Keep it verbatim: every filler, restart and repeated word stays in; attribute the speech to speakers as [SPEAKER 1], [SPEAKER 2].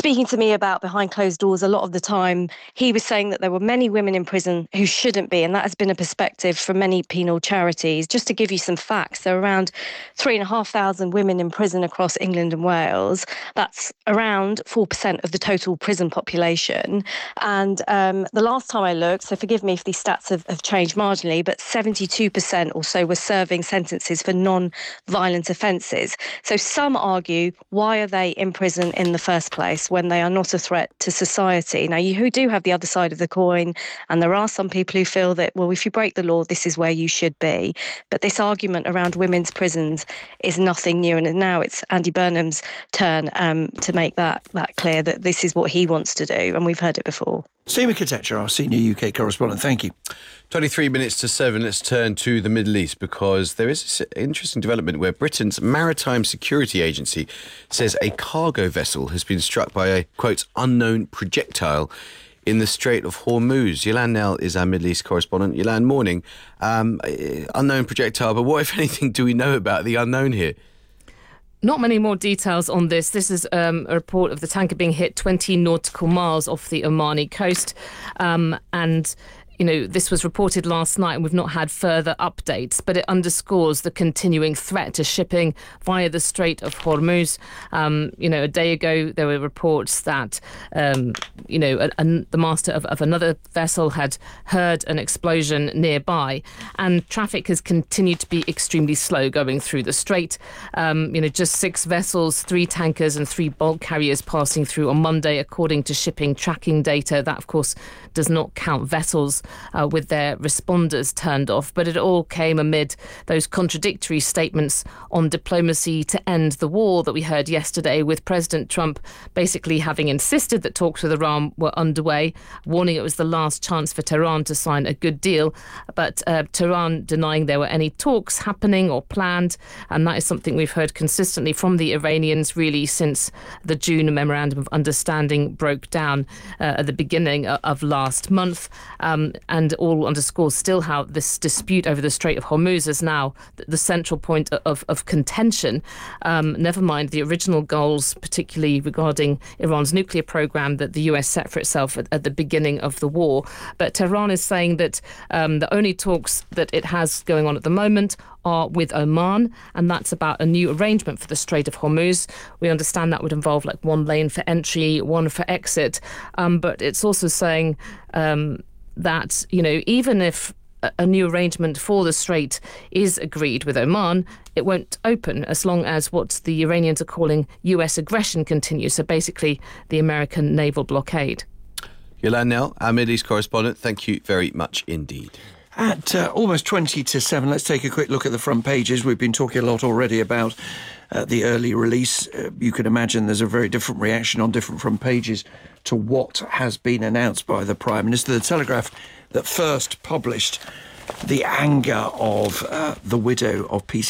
[SPEAKER 1] speaking to me about behind closed doors a lot of the time, he was saying that there were many women in prison who shouldn't be, and that has been a perspective from many penal charities. Just to give you some facts, there are around three and a half thousand women in prison across England and Wales. That's around four percent of the total prison population. And um, the last time I looked, so forgive me if these stats have, have changed marginally, but seventy-two percent or so were serving sentences for non-violent offences. So some argue, why are they in prison in the first place when they are not a threat to society? Now, you do have the other side of the coin, and there are some people who feel that, well, if you break the law, this is where you should be. But this argument around women's prisons is nothing new, and now it's Andy Burnham's turn um, to make that, that clear, that this is what he wants to do, and we've heard it before.
[SPEAKER 2] Seema Kotecha, our senior U K correspondent, thank you.
[SPEAKER 3] twenty-three minutes to seven, let's turn to the Middle East, because there is an interesting development where Britain's Maritime Security Agency says a cargo vessel has been struck by a, quote, unknown projectile in the Strait of Hormuz. Yelan Nell is our Middle East correspondent. Yelan, morning. Um, unknown projectile, but what, if anything, do we know about the unknown here?
[SPEAKER 4] Not many more details on this. This is um, a report of the tanker being hit twenty nautical miles off the Omani coast. Um, and, you know, this was reported last night and we've not had further updates, but it underscores the continuing threat to shipping via the Strait of Hormuz. Um, you know, a day ago, there were reports that, um, you know, a, a, the master of, of another vessel had heard an explosion nearby, and traffic has continued to be extremely slow going through the strait. Um, you know, just six vessels, three tankers and three bulk carriers passing through on Monday, according to shipping tracking data. That, of course, does not count vessels uh, with their responders turned off. But it all came amid those contradictory statements on diplomacy to end the war that we heard yesterday, with President Trump basically having insisted that talks with Iran were underway, warning it was the last chance for Tehran to sign a good deal. But uh, Tehran denying there were any talks happening or planned. And that is something we've heard consistently from the Iranians really since the June Memorandum of Understanding broke down uh, at the beginning of last month. Um, and all underscores still how this dispute over the Strait of Hormuz is now the central point of, of contention. Um, never mind the original goals, particularly regarding Iran's nuclear program that the U S set for itself at, at the beginning of the war. But Tehran is saying that um, the only talks that it has going on at the moment are with Oman, and that's about a new arrangement for the Strait of Hormuz. We understand that would involve like one lane for entry, one for exit. Um, but it's also saying um, that, you know, even if a new arrangement for the strait is agreed with Oman, it won't open as long as what the Iranians are calling U S aggression continues. So basically the American naval blockade.
[SPEAKER 3] Yelan Nell, our Middle East correspondent, thank you very much indeed.
[SPEAKER 2] At uh, almost twenty to seven, let's take a quick look at the front pages. We've been talking a lot already about uh, the early release. Uh, you can imagine there's a very different reaction on different front pages to what has been announced by the Prime Minister. The Telegraph that first published the anger of uh, the widow of P C